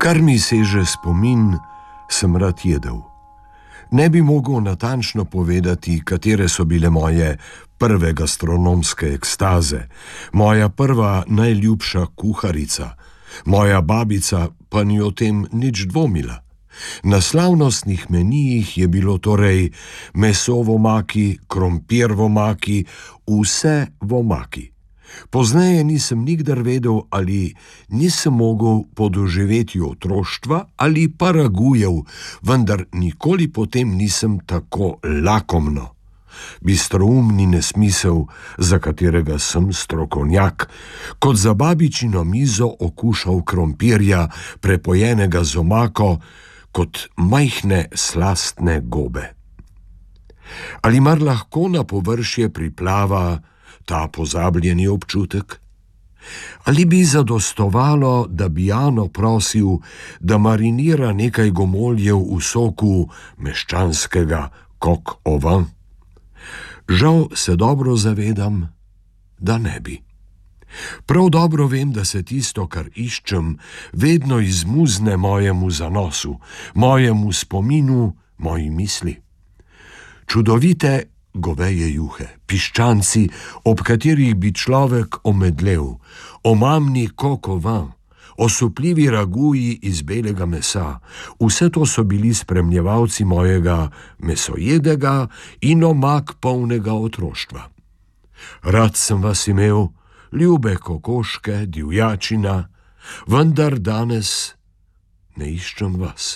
Kar mi seže spomin, sem rad jedel. Ne bi mogel natančno povedati, katere so bile moje prve gastronomske ekstaze, moja prva najljubša kuharica, moja babica pa ni o tem nič dvomila. Na slavnostnih menijih je bilo torej meso v omaki, krompir v omaki, vse v omaki. Pozneje nisem nikdar vedel, ali nisem mogel podoživeti otroštva ali pa ragujev, vendar nikoli potem nisem tako lakomno. Bistroumni nesmisel, za katerega sem strokovnjak, kot za babičino mizo okušal krompirja, prepojenega z omako, kot majhne slastne gobe. Ali mar lahko na površje priplava ta pozabljeni občutek? Ali bi zadostovalo, da bi Jano prosil, da marinira nekaj gomoljev v soku meščanskega kok ovan? Žal se dobro zavedam, da ne bi. Prav dobro vem, da se tisto, kar iščem, vedno izmuzne mojemu zanosu, mojemu spominu, moji misli. Čudovite goveje juhe, piščanci, ob katerih bi človek omedlel, omamni kokovan, osupljivi raguji iz belega mesa, vse to so bili spremljevalci mojega mesojedega in omak polnega otroštva. Rad sem vas imel, ljube kokoške, divjačina, vendar danes ne iščem vas.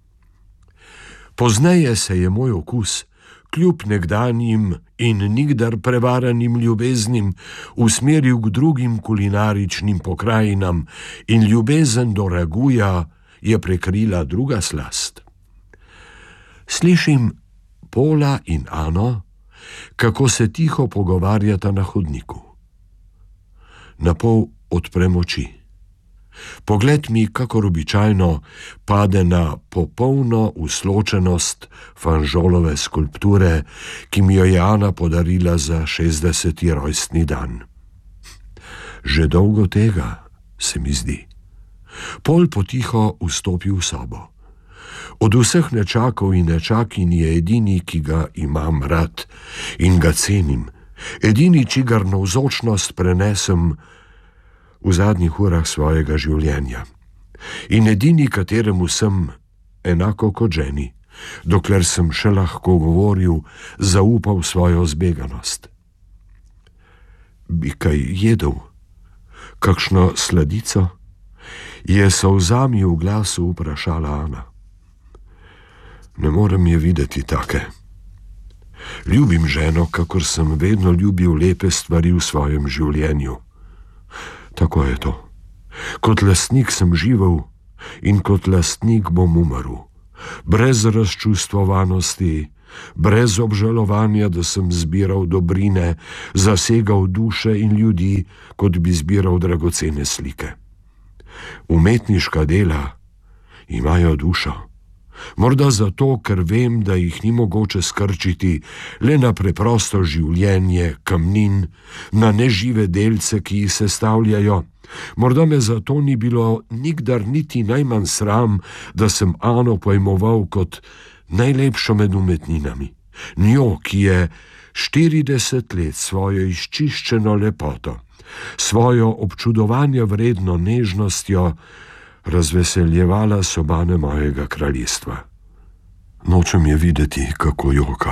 Pozneje se je moj okus, kljub nekdanjim in nikdar prevaranim ljubeznim, usmeril k drugim kulinaričnim pokrajinam in ljubezen do raguja je prekrila druga slast. Slišim Pola in Ano, kako se tiho pogovarjata na hodniku. Napol odprem oči. Pogled mi, kakor običajno, pade na popolno usločenost Fanžolove skulpture, ki mi jo je Ana podarila za 60. rojstni dan. Že dolgo tega, se mi zdi. Pol potiho vstopi v sobo. Od vseh nečakov in nečakinj je edini, ki ga imam rad in ga cenim, edini, čigar navzočnost prenesem v zadnjih urah svojega življenja in edini, kateremu sem, enako kot ženi, dokler sem še lahko govoril, zaupal svojo zbeganost. Bi kaj jedel? Kakšno sladico? Je solzami v glasu vprašala Ana. Ne morem je videti take. Ljubim ženo, kakor sem vedno ljubil lepe stvari v svojem življenju. Tako je to. Kot lastnik sem živel in kot lastnik bom umrl. Brez razčustvovanosti, brez obžalovanja, da sem zbiral dobrine, zasegal duše in ljudi, kot bi zbiral dragocene slike. Umetniška dela imajo dušo. Morda zato, ker vem, da jih ni mogoče skrčiti le na preprosto življenje kamnin, na nežive delce, ki jih sestavljajo. Morda me zato ni bilo nikdar niti najmanj sram, da sem Ano pojmoval kot najlepšo med umetninami. Njo, ki je 40 let svojo izčiščeno lepoto, svojo občudovanja vredno nežnostjo razveseljevala sobane mojega kraljestva. Nočem je videti, kako joka.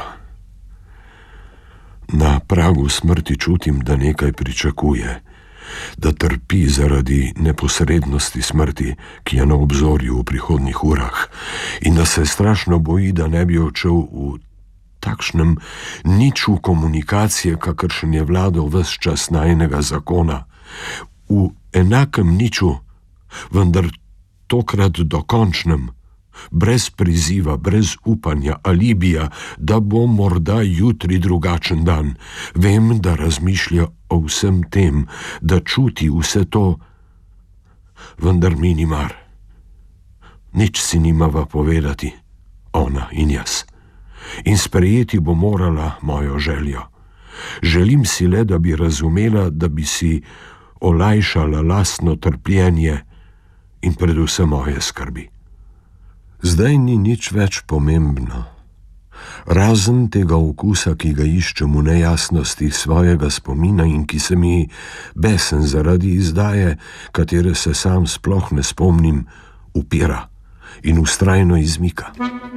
Na pragu smrti čutim, da nekaj pričakuje, da trpi zaradi neposrednosti smrti, ki je na obzorju v prihodnjih urah, in da se strašno boji, da ne bi odšel v takšnem niču komunikacije, kakršen je vladal ves čas najinega zakona, v enakem niču, vendar tokrat dokončnem, brez priziva, brez upanja, alibija, da bo morda jutri drugačen dan. Vem, da razmišlja o vsem tem, da čuti vse to, vendar mi ni mar. Nič si nimava povedati, ona in jaz. In sprejeti bo morala mojo željo. Želim si le, da bi razumela, da bi si olajšala lastno trpljenje in predvsem moje skrbi. Zdaj ni nič več pomembno. Razen tega okusa, ki ga iščem v nejasnosti svojega spomina in ki se mi besen zaradi izdaje, katere se sam sploh ne spomnim, upira in vztrajno izmika.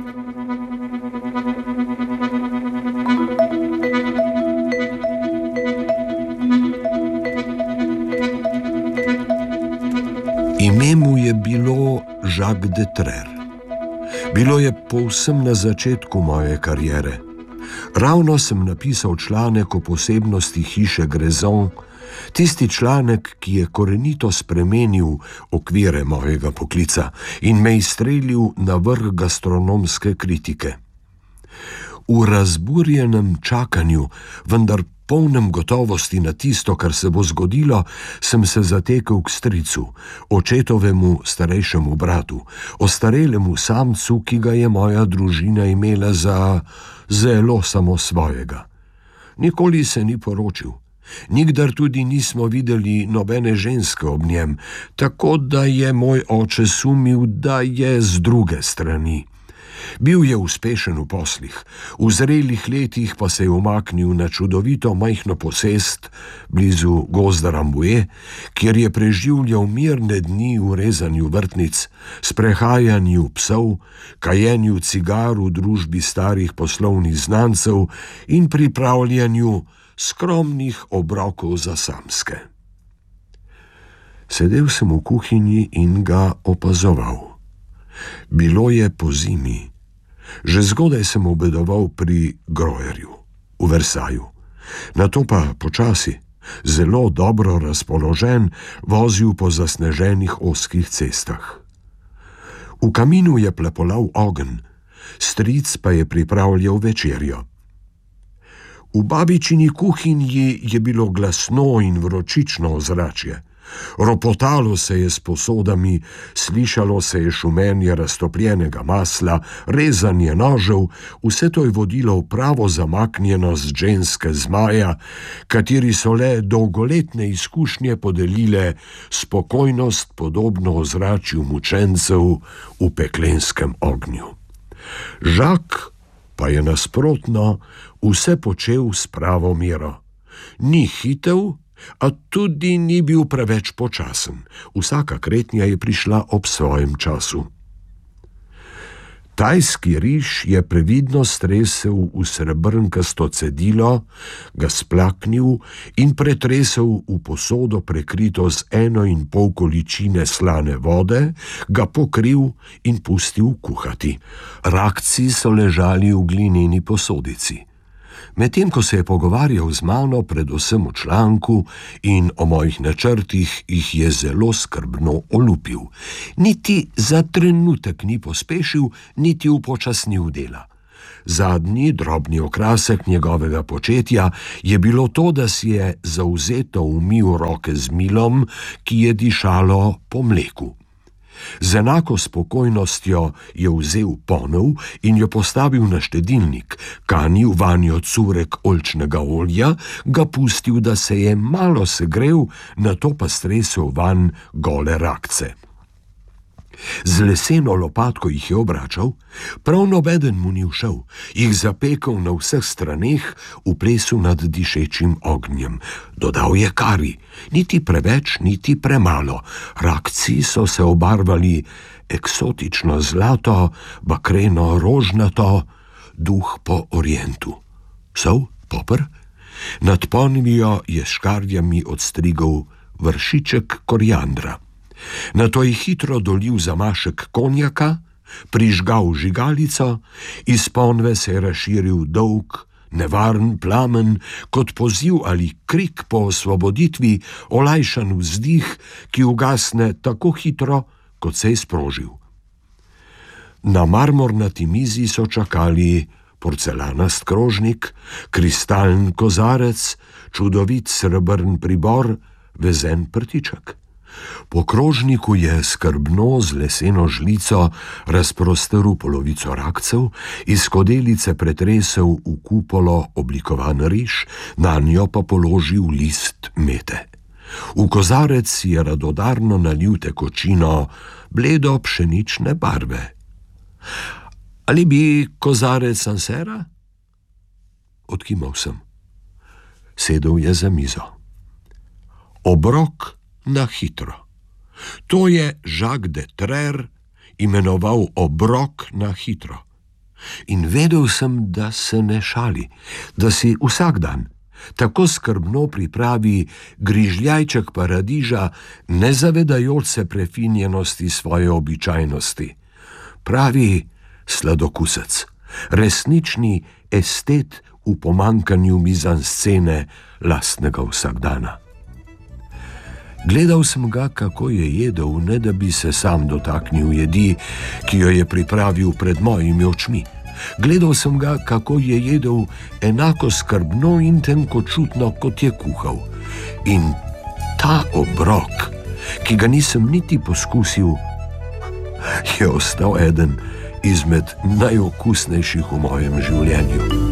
Ime mu je bilo Jacques de Trer. Bilo je povsem na začetku moje kariere. Ravno sem napisal članek o posebnosti hiše Grezon, tisti članek, ki je korenito spremenil okvire mojega poklica in me izstrelil na vrh gastronomske kritike. V razburjenem čakanju, vendar polnem gotovosti na tisto, kar se bo zgodilo, sem se zatekel k stricu, očetovemu starejšemu bratu, ostarelemu samcu, ki ga je moja družina imela za zelo samosvojega. Nikoli se ni poročil. Nikdar tudi nismo videli nobene ženske ob njem, tako da je moj oče sumil, da je z druge strani. Bil je uspešen v poslih, v zrelih letih pa se je umaknil na čudovito majhno posest blizu gozda Rambouillet, kjer je preživljal mirne dni v rezanju vrtnic, sprehajanju psov, kajenju cigar v družbi starih poslovnih znancev in pripravljanju skromnih obrokov za samske. Sedel sem v kuhinji in ga opazoval. Bilo je pozimi. Že zgodaj sem obedoval pri grojerju, v Versaju. Nato pa počasi, zelo dobro razpoložen, vozil po zasneženih ozkih cestah. V kaminu je plepolal ogenj, stric pa je pripravljal večerjo. V babičini kuhinji je bilo glasno in vročično ozračje. Ropotalo se je s posodami, slišalo se je šumenje raztopljenega masla, rezanje nožev, vse to je vodilo v pravo zamaknjenost ženske zmaja, kateri so le dolgoletne izkušnje podelile spokojnost podobno ozračju mučencev v peklenskem ognju. Jacques pa je nasprotno vse počel s pravo mero. Ni hitel, a tudi ni bil preveč počasen. Vsaka kretnja je prišla ob svojem času. Tajski riž je previdno stresel v srebrnkasto cedilo, ga splaknil in pretresel v posodo prekrito z 1,5 količine slane vode, ga pokril in pustil kuhati. Rakci so ležali v glineni posodici. Medtem ko se je pogovarjal z mano, predvsem o članku in o mojih načrtih, jih je zelo skrbno olupil. Niti za trenutek ni pospešil, niti upočasnil dela. Zadnji drobni okrasek njegovega početja je bilo to, da si je zavzeto umil roke z milom, ki je dišalo po mleku. Z enako spokojnostjo je vzel ponev in jo postavil na štedilnik, kanil vanjo curek oljčnega olja, ga pustil, da se je malo segrel, nato pa stresel vanj gole rakce. Z leseno lopatko jih je obračal, prav nobeden mu ni všel, jih zapekel na vseh straneh v plesu nad dišečim ognjem. Dodal je kari, niti preveč, niti premalo. Rakci so se obarvali eksotično zlato, bakreno rožnato, duh po orientu. Sol, poper, nad ponvijo je s škarjami odstrigel vršiček koriandra. Nato je hitro dolil zamašek konjaka, prižgal žigalico, iz ponve se je razširil dolg, nevaren plamen, kot poziv ali krik po osvoboditvi, olajšan vzdih, ki ugasne tako hitro, kot se je sprožil. Na marmornati mizi so čakali porcelanast krožnik, kristaln kozarec, čudovit srebrn pribor, vezen prtiček. Po krožniku je skrbno z leseno žlico razprostrl polovico rakcev, iz skodelice pretresel v kupolo oblikovan riž, nanjo pa položil list mete. V kozarec je radodarno nalil tekočino bledo pšenične barve. Ali bi kozarec Sancerra? Odkimal sem. Sedel je za mizo. Obrok na hitro. To je Jacques de Trer imenoval obrok na hitro. In vedel sem, da se ne šali, da si vsak dan tako skrbno pripravi grižljajček paradiža, ne zavedajoč se prefinjenosti svoje običajnosti. Pravi sladokusec, resnični estet v pomankanju mizanscene lastnega vsakdana. Gledal sem ga, kako je jedel, ne da bi se sam dotaknil jedi, ki jo je pripravil pred mojimi očmi. Gledal sem ga, kako je jedel enako skrbno in tenkočutno, kot je kuhal. In ta obrok, ki ga nisem niti poskusil, je ostal eden izmed najokusnejših v mojem življenju.